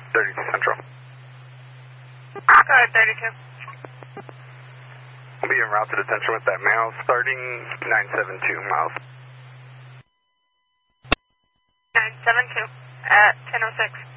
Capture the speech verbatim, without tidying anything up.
thirty-two Central. Go ahead, thirty-two. We'll be en route to detention with that male starting nine seven two miles. nine seven two at ten oh six.